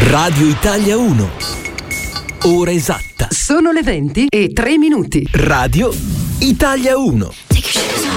Radio Italia 1. Ora esatta. Sono le 20:03. Radio Italia 1.